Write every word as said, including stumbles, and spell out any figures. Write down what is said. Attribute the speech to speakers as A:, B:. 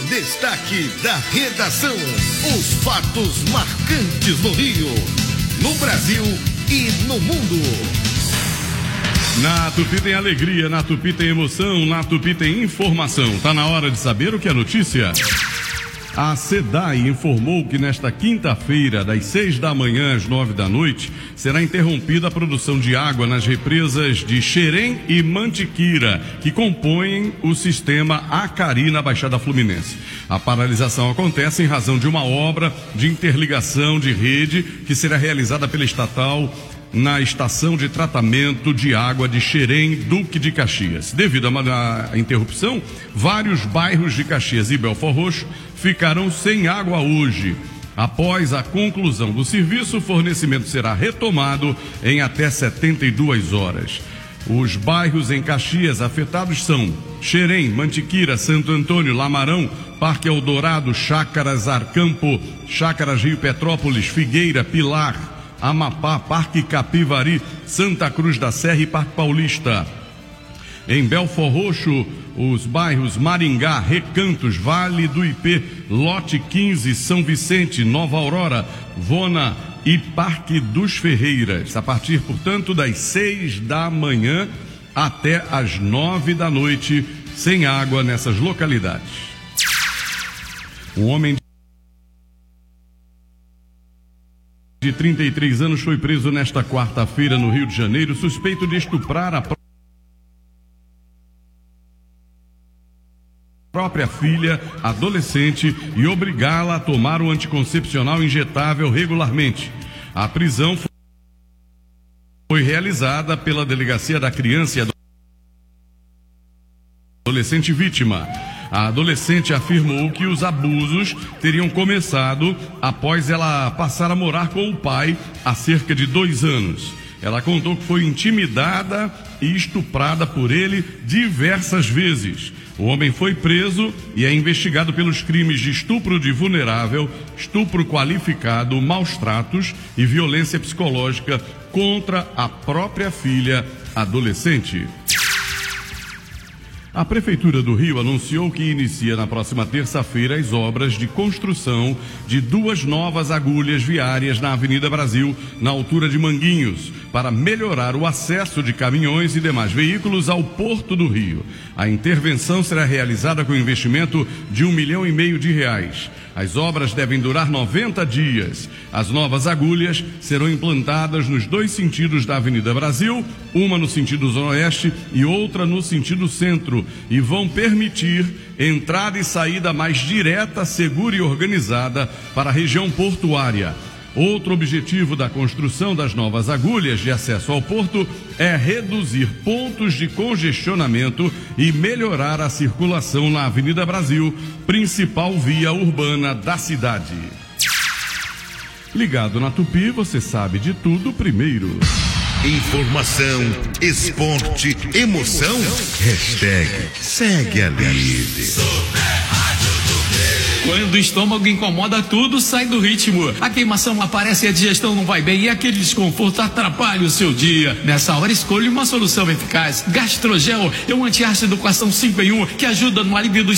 A: destaque da redação. Os fatos marcantes no Rio, no Brasil e no mundo.
B: Na Tupi tem alegria, na Tupi tem emoção, na Tupi tem informação. Tá na hora de saber o que é notícia. A SEDAI informou que nesta quinta-feira, das seis da manhã às nove da noite, será interrompida a produção de água nas represas de Xerém e Mantiqueira, que compõem o sistema Acari na Baixada Fluminense. A paralisação acontece em razão de uma obra de interligação de rede que será realizada pela estatal na estação de tratamento de água de Xerém, Duque de Caxias. Devido à interrupção, vários bairros de Caxias e Belford Roxo ficarão sem água hoje. Após a conclusão do serviço, o fornecimento será retomado em até setenta e duas horas. Os bairros em Caxias afetados são Xerém, Mantiqueira, Santo Antônio, Lamarão, Parque Eldorado, Chácaras Arcampo, Chácaras Rio Petrópolis, Figueira, Pilar, Amapá, Parque Capivari, Santa Cruz da Serra e Parque Paulista. Em Belford Roxo, os bairros Maringá, Recantos, Vale do Ipê, Lote quinze, São Vicente, Nova Aurora, Vona e Parque dos Ferreiras. A partir, portanto, das seis da manhã até as nove da noite, sem água nessas localidades. Um homem de trinta e três anos foi preso nesta quarta-feira no Rio de Janeiro, suspeito de estuprar a própria filha, adolescente, e obrigá-la a tomar o anticoncepcional injetável regularmente. A prisão foi realizada pela Delegacia da Criança e Adolescente vítima. A adolescente afirmou que os abusos teriam começado após ela passar a morar com o pai há cerca de dois anos. Ela contou que foi intimidada e estuprada por ele diversas vezes. O homem foi preso e é investigado pelos crimes de estupro de vulnerável, estupro qualificado, maus tratos e violência psicológica contra a própria filha adolescente. A Prefeitura do Rio anunciou que inicia na próxima terça-feira as obras de construção de duas novas agulhas viárias na Avenida Brasil, na altura de Manguinhos, para melhorar o acesso de caminhões e demais veículos ao Porto do Rio. A intervenção será realizada com investimento de um milhão e meio de reais. As obras devem durar noventa dias. As novas agulhas serão implantadas nos dois sentidos da Avenida Brasil, uma no sentido zona-oeste e outra no sentido centro, e vão permitir entrada e saída mais direta, segura e organizada para a região portuária. Outro objetivo da construção das novas agulhas de acesso ao porto é reduzir pontos de congestionamento e melhorar a circulação na Avenida Brasil, principal via urbana da cidade. Ligado na Tupi, você sabe de tudo primeiro.
A: Informação, esporte, emoção. Hashtag segue a líder.
C: Quando o estômago incomoda tudo, sai do ritmo. A queimação aparece e a digestão não vai bem e aquele desconforto atrapalha o seu dia. Nessa hora, escolha uma solução eficaz. Gastrogel é um antiácido com ação cinco em um que ajuda no alívio dos